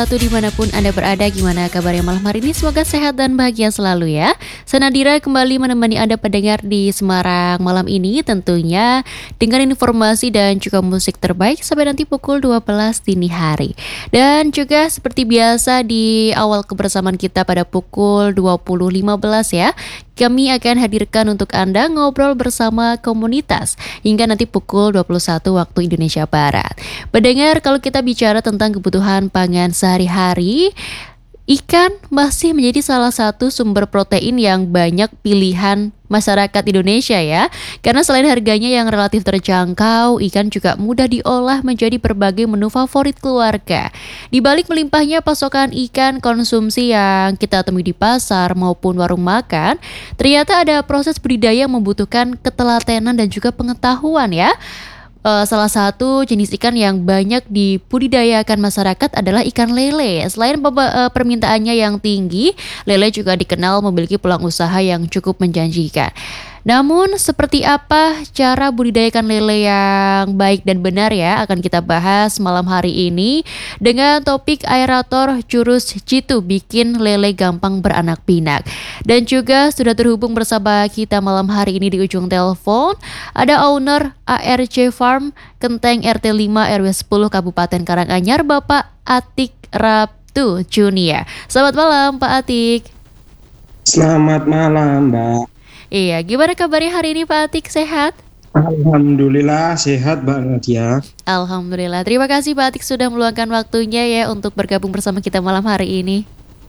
Satu dimanapun Anda berada, gimana kabarnya malam hari ini? Semoga sehat dan bahagia selalu ya. Saya Nadira kembali menemani Anda pendengar di Semarang malam ini tentunya dengan informasi dan juga musik terbaik sampai nanti pukul 12 dini hari. Dan juga seperti biasa di awal kebersamaan kita pada pukul 20.15 ya, kami akan hadirkan untuk Anda ngobrol bersama komunitas hingga nanti pukul 21 waktu Indonesia Barat. Pendengar, kalau kita bicara tentang kebutuhan pangan sehari-hari, ikan masih menjadi salah satu sumber protein yang banyak pilihan masyarakat Indonesia ya. Karena selain harganya yang relatif terjangkau, ikan juga mudah diolah menjadi berbagai menu favorit keluarga. Di balik melimpahnya pasokan ikan konsumsi yang kita temui di pasar maupun warung makan, ternyata ada proses budidaya yang membutuhkan ketelatenan dan juga pengetahuan ya. Salah satu jenis ikan yang banyak dibudidayakan masyarakat adalah ikan lele. Selain permintaannya yang tinggi, lele juga dikenal memiliki peluang usaha yang cukup menjanjikan. Namun, seperti apa cara budidayakan lele yang baik dan benar ya, akan kita bahas malam hari ini dengan topik aerator jurus jitu bikin lele gampang beranak pinak. Dan juga sudah terhubung bersama kita malam hari ini di ujung telepon, ada owner ARJ Farm Kenteng RT 5 RW 10 Kabupaten Karanganyar, Bapak Atik Raptu Junia. Selamat malam Pak Atik. Selamat malam, Mbak. Iya, gimana kabarnya hari ini Pak Atik, sehat? Alhamdulillah sehat, Mbak Nadia. Alhamdulillah, terima kasih Pak Atik sudah meluangkan waktunya ya untuk bergabung bersama kita malam hari ini.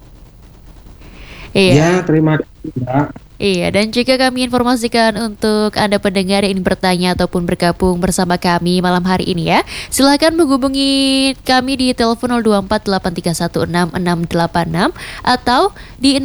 Ya, terima kasih, Mbak. Iya, dan juga kami informasikan untuk Anda pendengar yang ingin bertanya ataupun bergabung bersama kami malam hari ini ya. Silakan menghubungi kami di telepon 0248316686 atau di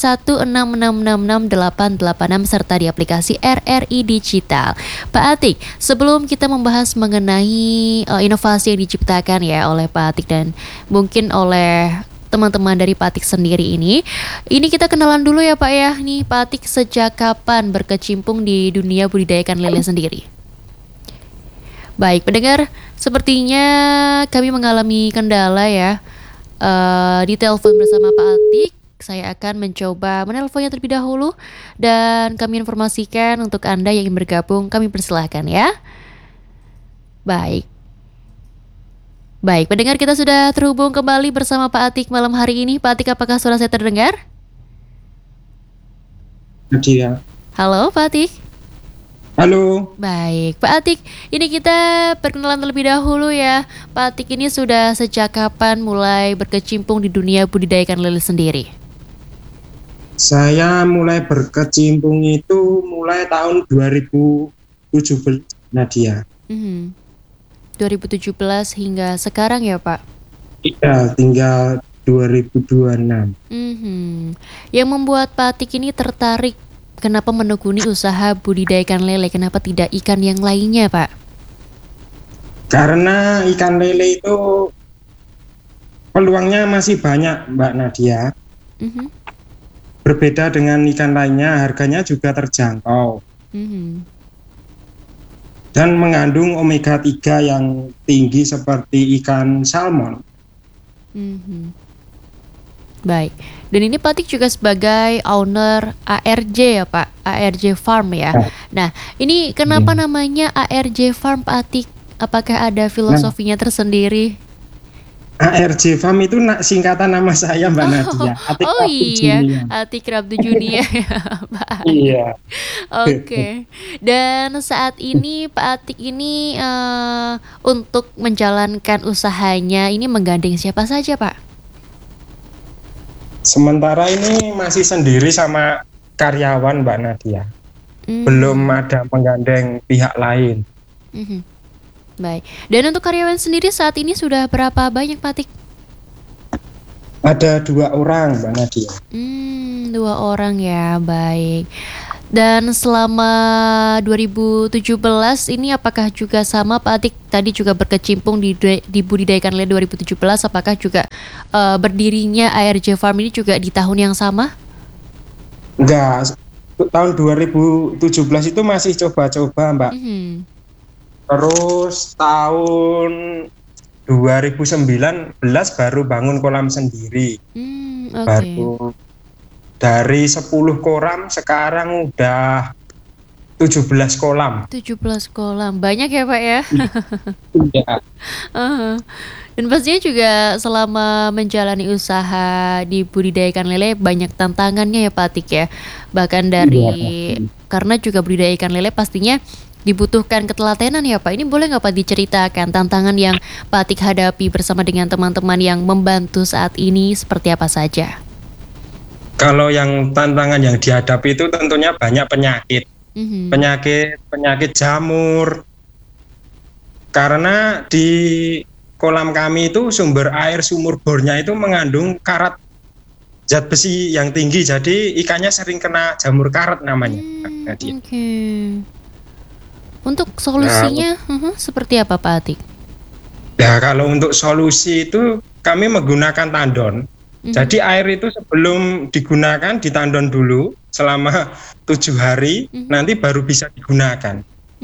0816666886 serta di aplikasi RRI Digital. Pak Atik, sebelum kita membahas mengenai inovasi yang diciptakan ya oleh Pak Atik dan mungkin oleh teman-teman dari Pak Atik sendiri ini kita kenalan dulu ya Pak ya. Nih Pak Atik sejak kapan berkecimpung di dunia budidayakan lele sendiri? Baik pendengar, sepertinya kami mengalami kendala ya di telepon bersama Pak Atik. Saya akan mencoba menelponnya terlebih dahulu dan kami informasikan untuk Anda yang ingin bergabung, kami persilahkan ya. Baik, pendengar, kita sudah terhubung kembali bersama Pak Atik malam hari ini. Pak Atik, apakah suara saya terdengar? Nadia. Halo Pak Atik. Halo. Baik, Pak Atik, ini kita perkenalan terlebih dahulu ya. Pak Atik ini sudah sejak kapan mulai berkecimpung di dunia budidayakan lele sendiri? Saya mulai berkecimpung itu mulai tahun 2017, Nadia. 2017 hingga sekarang ya Pak? Iya, tinggal 2026. Yang membuat Pak Atik ini tertarik, kenapa menekuni usaha budidayakan lele, kenapa tidak ikan yang lainnya Pak? Karena ikan lele itu peluangnya masih banyak, Mbak Nadia. Berbeda dengan ikan lainnya, harganya juga terjangkau. Dan mengandung omega 3 yang tinggi seperti ikan salmon. Baik, dan ini Pak Atik juga sebagai owner ARJ ya Pak, ARJ Farm ya. Nah, ini kenapa namanya ARJ Farm Pak Atik? Apakah ada filosofinya tersendiri? ARJ Farm itu singkatan nama saya, Mbak Nadia. Atik iya, Atik Raptu Junia ya Pak. Iya. Oke. Dan saat ini Pak Atik ini untuk menjalankan usahanya ini menggandeng siapa saja Pak? Sementara ini masih sendiri sama karyawan, Mbak Nadia. Belum ada menggandeng pihak lain. Baik. Dan untuk karyawan sendiri saat ini sudah berapa banyak Pak Atik? Ada 2 orang, Mbak Nadia. 2 orang ya, baik. Dan selama 2017 ini apakah juga sama Pak Atik tadi juga berkecimpung di budidayakan lele 2017, apakah juga berdirinya ARJ Farm ini juga di tahun yang sama? Enggak, tahun 2017 itu masih coba-coba Mbak. Terus tahun 2019 baru bangun kolam sendiri. Oke. Baru dari 10 kolam sekarang udah 17 kolam. 17 kolam. Banyak ya, Pak ya? Iya. Heeh. Dan pastinya juga selama menjalani usaha di budidayakan lele banyak tantangannya ya Pak Atik ya. Bahkan dari karena juga budidaya ikan lele pastinya dibutuhkan ketelatenan ya Pak. Ini boleh nggak Pak diceritakan tantangan yang Pak Atik hadapi bersama dengan teman-teman yang membantu saat ini seperti apa saja? Kalau yang tantangan yang dihadapi itu tentunya banyak penyakit. Penyakit jamur. Karena di kolam kami itu sumber air sumur bornya itu mengandung karat zat besi yang tinggi, jadi ikannya sering kena jamur karat namanya. Oke. Untuk solusinya seperti apa Pak Atik? Ya kalau untuk solusi itu kami menggunakan tandon. Jadi air itu sebelum digunakan ditandon dulu selama 7 hari, nanti baru bisa digunakan.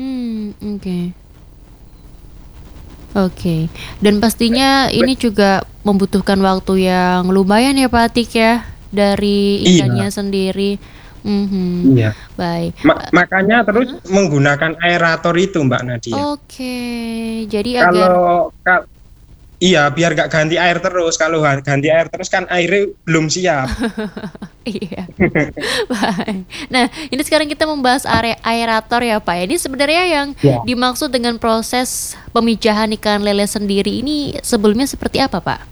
Oke. Dan pastinya ini juga membutuhkan waktu yang lumayan ya Pak Atik ya dari ikannya sendiri. Iya. Baik. Makanya terus menggunakan aerator itu Mbak Nadia. Oke. Jadi biar nggak ganti air terus. Kalau ganti air terus kan airnya belum siap. Iya. Baik. Nah, ini sekarang kita membahas aerator ya Pak. Ini sebenarnya yang dimaksud dengan proses pemijahan ikan lele sendiri ini sebelumnya seperti apa Pak?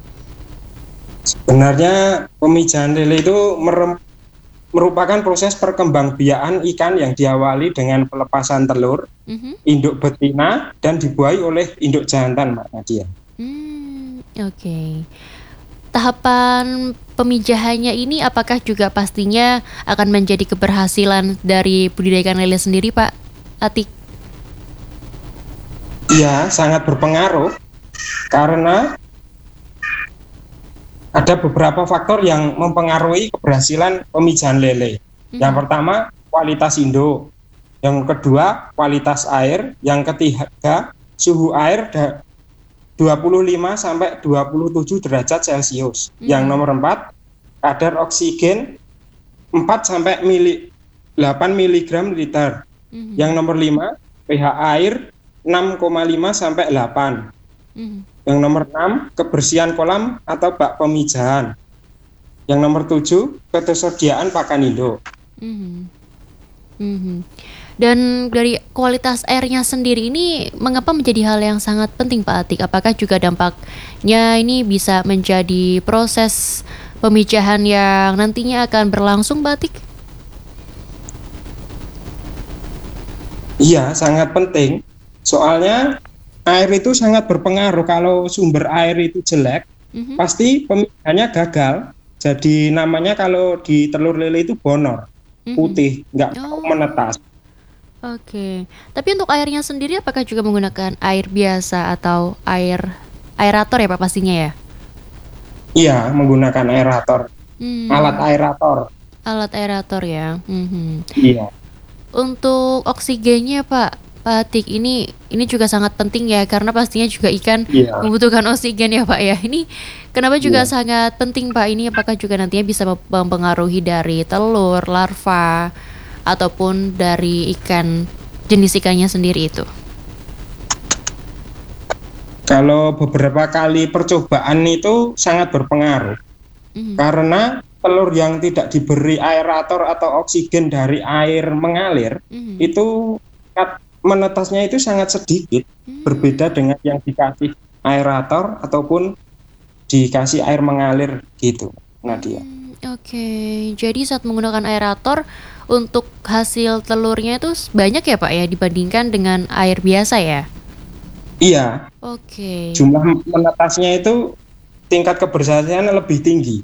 Sebenarnya pemijahan lele itu merupakan proses perkembangbiakan ikan yang diawali dengan pelepasan telur, induk betina, dan dibuahi oleh induk jantan Mbak Nadia. Oke. Tahapan pemijahannya ini apakah juga pastinya akan menjadi keberhasilan dari budidaya ikan lele sendiri Pak Atik? Iya, sangat berpengaruh karena ada beberapa faktor yang mempengaruhi keberhasilan pemijahan lele. Yang pertama, kualitas induk. Yang kedua, kualitas air. Yang ketiga, suhu air 25 sampai 27 derajat Celcius. Yang nomor 4, kadar oksigen 4 sampai 8 mg liter. Yang nomor 5, pH air 6,5 sampai 8. Yang nomor 6, kebersihan kolam atau bak pemijahan. Yang nomor 7, ketersediaan pakan induk. Dan dari kualitas airnya sendiri ini mengapa menjadi hal yang sangat penting Pak Atik? Apakah juga dampaknya ini bisa menjadi proses pemijahan yang nantinya akan berlangsung Pak Atik? Iya, sangat penting. Soalnya air itu sangat berpengaruh. Kalau sumber air itu jelek, pasti pemijahannya gagal. Jadi namanya kalau di telur lele itu bonor, putih, nggak mau menetas. Oke. Tapi untuk airnya sendiri apakah juga menggunakan air biasa atau aerator ya Pak pastinya ya? Iya, menggunakan aerator. Alat aerator. Alat aerator ya. Iya. Untuk oksigennya Pak Atik ini juga sangat penting ya karena pastinya juga ikan membutuhkan oksigen ya Pak ya. Ini kenapa juga sangat penting Pak? Ini apakah juga nantinya bisa mempengaruhi dari telur, larva ataupun dari jenis ikannya sendiri itu? Kalau beberapa kali percobaan itu sangat berpengaruh. Karena telur yang tidak diberi aerator atau oksigen dari air mengalir itu menetasnya itu sangat sedikit, berbeda dengan yang dikasih aerator ataupun dikasih air mengalir gitu, Nadia. Oke, jadi saat menggunakan aerator untuk hasil telurnya itu banyak ya Pak ya dibandingkan dengan air biasa ya? Iya. Oke. Jumlah menetasnya itu tingkat keberhasilannya lebih tinggi.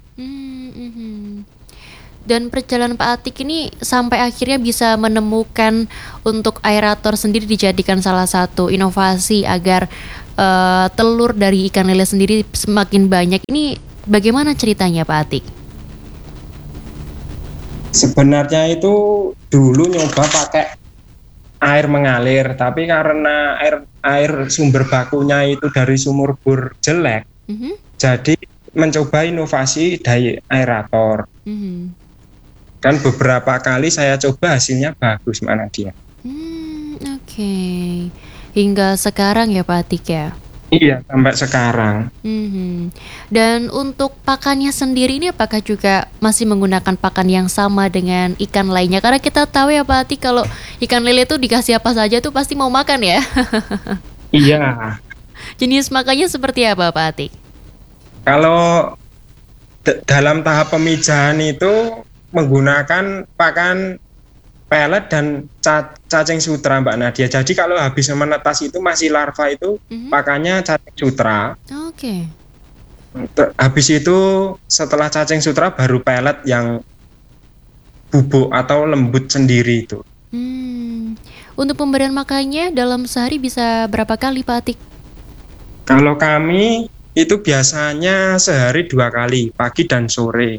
Dan perjalanan Pak Atik ini sampai akhirnya bisa menemukan untuk aerator sendiri dijadikan salah satu inovasi agar telur dari ikan lele sendiri semakin banyak. Ini bagaimana ceritanya Pak Atik? Sebenarnya itu dulu nyoba pakai air mengalir, tapi karena air sumber bakunya itu dari sumur bor jelek, jadi mencoba inovasi dari aerator. Dan beberapa kali saya coba hasilnya bagus, Mbak Nadia. Oke. Hingga sekarang ya Pak Atik ya? Iya, sampai sekarang. Dan untuk pakannya sendiri ini apakah juga masih menggunakan pakan yang sama dengan ikan lainnya? Karena kita tahu ya Pak Atik, kalau ikan lele tuh dikasih apa saja tuh pasti mau makan ya. Iya. Jenis makannya seperti apa Pak Atik? Kalau dalam tahap pemijahan itu menggunakan pakan pelet dan cacing sutra, Mbak Nadia. Jadi kalau habis menetas itu masih larva itu pakannya cacing sutra. Oke. Habis itu setelah cacing sutra baru pelet yang bubuk atau lembut sendiri itu. Untuk pemberian makannya dalam sehari bisa berapa kali Pak Atik? Kalau kami itu biasanya sehari 2 kali, pagi dan sore.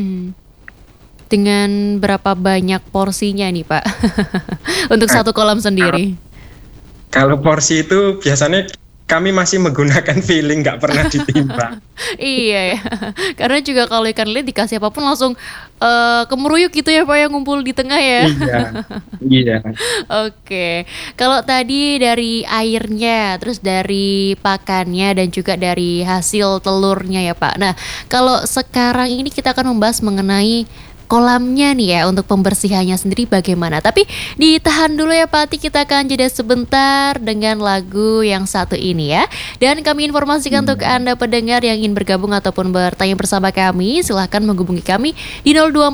Dengan berapa banyak porsinya nih Pak? Untuk satu kolam sendiri. Kalau porsi itu biasanya kami masih menggunakan feeling, nggak pernah ditimbang. Iya ya, karena juga kalau ikan lele dikasih apapun langsung kemeruyuk gitu ya Pak, yang ngumpul di tengah ya. Iya. Oke, kalau tadi dari airnya, terus dari pakannya dan juga dari hasil telurnya ya Pak. Nah, kalau sekarang ini kita akan membahas mengenai kolamnya nih ya, untuk pembersihannya sendiri bagaimana. Tapi ditahan dulu ya Pak Atik, kita akan jeda sebentar dengan lagu yang satu ini ya. Dan kami informasikan untuk Anda pendengar yang ingin bergabung ataupun bertanya bersama kami, silahkan menghubungi kami di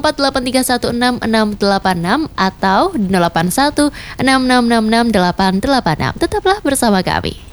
0248316686 atau di 08166666886. Tetaplah bersama kami.